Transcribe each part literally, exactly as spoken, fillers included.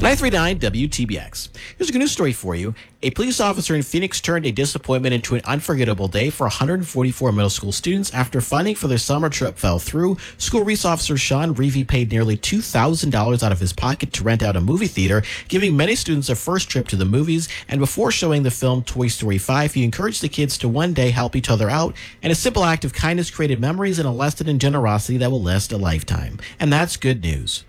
nine three nine W T B X. Here's a good news story for you. A police officer in Phoenix turned a disappointment into an unforgettable day for one hundred forty-four middle school students after funding for their summer trip fell through. School resource officer Sean Reevy paid nearly two thousand dollars out of his pocket to rent out a movie theater, giving many students a first trip to the movies. And before showing the film Toy Story five, he encouraged the kids to one day help each other out. And a simple act of kindness created memories and a lesson in generosity that will last a lifetime. And that's good news.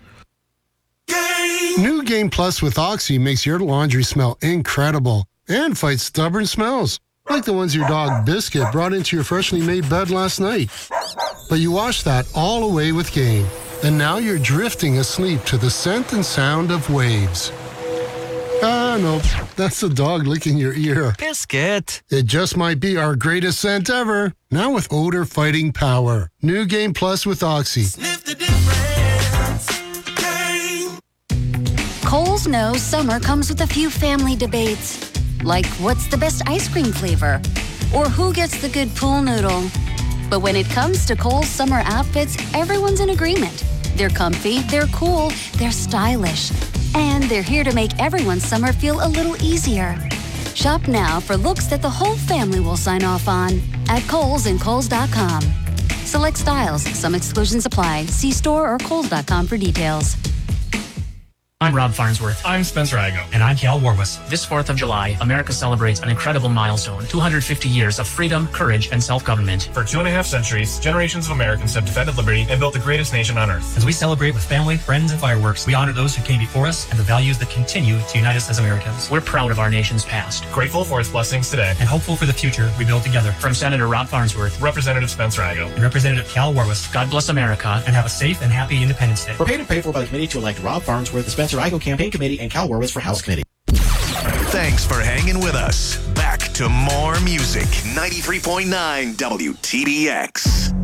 New Game Plus with Oxy makes your laundry smell incredible and fights stubborn smells, like the ones your dog Biscuit brought into your freshly made bed last night. But you washed that all away with Game, and now you're drifting asleep to the scent and sound of waves. Ah, no, that's the dog licking your ear. Biscuit. It just might be our greatest scent ever, now with odor-fighting power. New Game Plus with Oxy. Sniff the difference. Game. Kohl's knows summer comes with a few family debates, like what's the best ice cream flavor, or who gets the good pool noodle. But when it comes to Kohl's summer outfits, everyone's in agreement. They're comfy, they're cool, they're stylish, and they're here to make everyone's summer feel a little easier. Shop now for looks that the whole family will sign off on at Kohl's and Kohl's dot com. Select styles, some exclusions apply. See store or Kohl's dot com for details. I'm Rob Farnsworth. I'm Spencer Igo. And I'm Cal Warwis. This fourth of July, America celebrates an incredible milestone, two hundred fifty years of freedom, courage, and self-government. For two and a half centuries, generations of Americans have defended liberty and built the greatest nation on earth. As we celebrate with family, friends, and fireworks, we honor those who came before us and the values that continue to unite us as Americans. We're proud of our nation's past, grateful for its blessings today, and hopeful for the future we build together. From Senator Rob Farnsworth, Representative Spencer Igo, and Representative Cal Warwis. God bless America, and have a safe and happy Independence Day. We're paid and paid for by the committee to elect Rob Farnsworth, the Spencer Igo Campaign Committee, and Cal Warwis for House Committee. Thanks for hanging with us. Back to more music. ninety-three point nine W T B X.